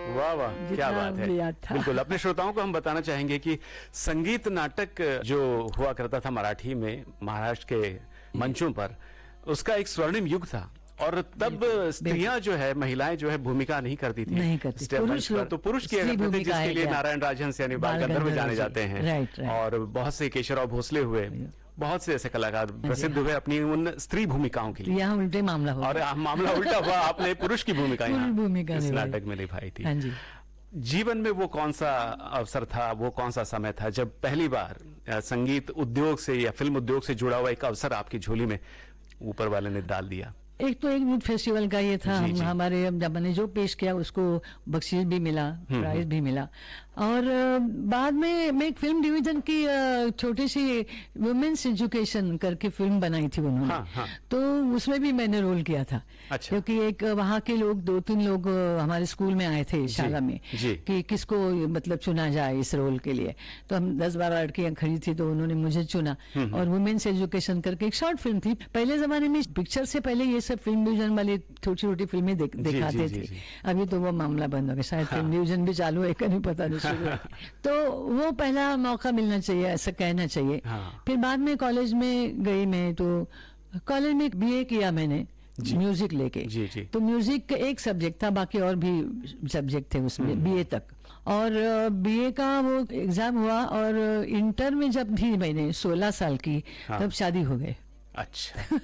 वाह वाह, क्या बात है। बिल्कुल, अपने श्रोताओं को हम बताना चाहेंगे कि संगीत नाटक जो हुआ करता था मराठी में महाराष्ट्र के मंचों पर, उसका एक स्वर्णिम युग था। और तब स्त्रियां जो है, महिलाएं जो है भूमिका नहीं करती थी, नहीं करती, पुरुष तो पुरुष किया करते थे, जिसके लिए नारायण राजहंस यानी बाल गंधर्व जाने जाते हैं। राइट। और बहुत से केशवराव भोसले हुए, बहुत से ऐसे कलाकार प्रसिद्ध हुए अपनी उन स्त्री भूमिकाओं के लिए। यहाँ उल्टे मामला हुआ, और मामला उल्टा हुआ, आपने पुरुष की भूमिका इस नाटक में निभाई थी। हाँ जी। जीवन में वो कौन सा अवसर था, वो कौन सा समय था जब पहली बार संगीत उद्योग से या फिल्म उद्योग से जुड़ा हुआ एक अवसर आपकी झोली में ऊपर वाले ने डाल दिया? एक तो एक यूथ फेस्टिवल का ये था, हमारे जब मैंने जो पेश किया उसको बख्शीश भी मिला, प्राइज भी मिला। और बाद में मैं एक फिल्म डिवीजन की छोटी सी वुमेन्स एजुकेशन करके फिल्म बनाई थी उन्होंने। हाँ। तो उसमें भी मैंने रोल किया था। अच्छा। क्योंकि एक वहाँ के लोग 2-3 लोग हमारे स्कूल में आए थे शाला में कि किसको मतलब चुना जाए इस रोल के लिए। तो हम 10-12 लड़कियां खड़ी थी, तो उन्होंने मुझे चुना। और वुमेन्स एजुकेशन करके एक शॉर्ट फिल्म थी। पहले जमाने में पिक्चर से पहले ये सब फिल्म डिवीजन वाली छोटी-छोटी फिल्में दिखाते थे। अभी तो वो मामला बंद हो गया, शायद फिल्म डिवीजन भी चालू है कि नहीं पता नहीं। तो वो पहला मौका मिलना चाहिए, ऐसा कहना चाहिए। फिर बाद में कॉलेज में गई मैं, तो कॉलेज में बीए किया मैंने म्यूजिक लेके। तो म्यूजिक एक सब्जेक्ट था, बाकी और भी सब्जेक्ट थे उसमें बीए तक। और बीए का वो एग्जाम हुआ, और इंटर में जब भी मैंने 16 साल की, तब शादी हो गई। अच्छा।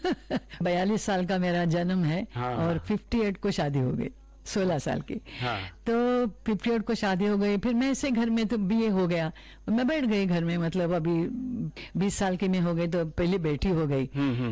42 साल का मेरा जन्म है, और 58 को शादी हो गई, 16 साल की। तो 58 को शादी हो गई। फिर मैं ऐसे घर में, तो बीए हो गया, मैं बैठ गई घर में। मतलब अभी 20 साल की मैं हो गई, तो पहले बेटी हो गई।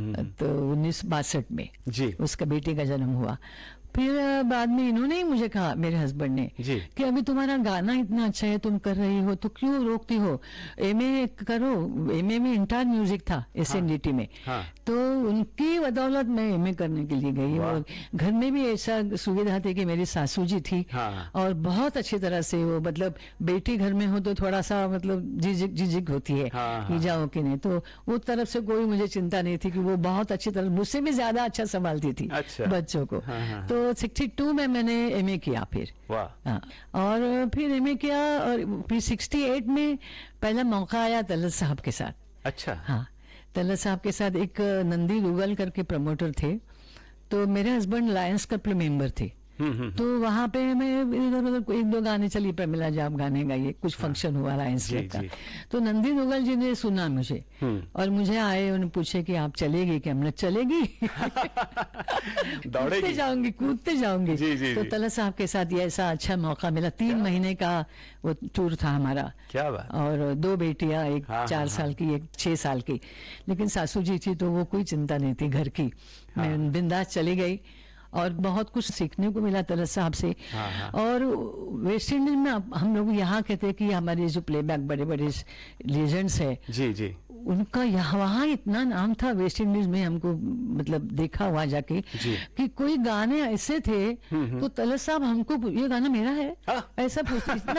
तो 1962 में उसका बेटी का जन्म हुआ। फिर बाद में इन्होंने ही मुझे कहा, मेरे हस्बैंड ने, कि अभी तुम्हारा गाना इतना अच्छा है, तुम कर रही हो, तो क्यों रोकती हो, एमए करो। एमए में इंटर म्यूजिक था एसएनडीटी में। तो उनकी बदौलत मैं एमए करने के लिए गई। और घर में भी ऐसा सुविधा थी कि मेरी सासू जी थी, और बहुत अच्छी तरह से वो, मतलब बेटी घर में हो तो थोड़ा सा मतलब झिझक होती है कि जाओ कि नहीं। तो उस तरफ से कोई मुझे चिंता नहीं थी, कि वो बहुत अच्छी तरह, मुझसे भी ज्यादा अच्छा संभालती थी बच्चों को। तो 62 में मैंने एमए किया फिर। और फिर एमए किया, और फिर 68 में पहला मौका आया तलत साहब के साथ। अच्छा। हाँ, तलत साहब के साथ एक नंदी रूगल करके प्रमोटर थे। तो मेरे हस्बैंड लायंस क्लब मेंबर थे। तो वहां पे मैं इधर उधर 1-2 गाने, चली प्रमिला जी आप गाने गाइए, कुछ फंक्शन हुआ लायंस क्लब का। तो नंदी रूगल जी ने सुना मुझे, और मुझे आए, उन्हें पूछे कि आप चलेगी क्या? हमने चलेगी। दौड़ते जाऊंगी, कूदते जाऊंगी। तो तलत साहब के साथ ये ऐसा अच्छा मौका मिला। 3 महीने का वो टूर था हमारा। क्या बात। और 2 बेटियां, एक 4 साल की, एक 6 साल की। लेकिन सासू जी थी, तो वो कोई चिंता नहीं थी घर की। मैं बिंदास चली गई, और बहुत कुछ सीखने को मिला तलत साहब से। और वेस्ट इंडीज में हम लोग यहाँ कहते हैं कि हमारे जो प्लेबैक बड़े बड़े लीजेंड्स है, उनका वहाँ इतना नाम था वेस्ट इंडीज में, हमको मतलब देखा हुआ जाके, कि कोई गाने ऐसे थे, तो तलत साहब हमको, ये गाना मेरा है ऐसा पूछते, इतना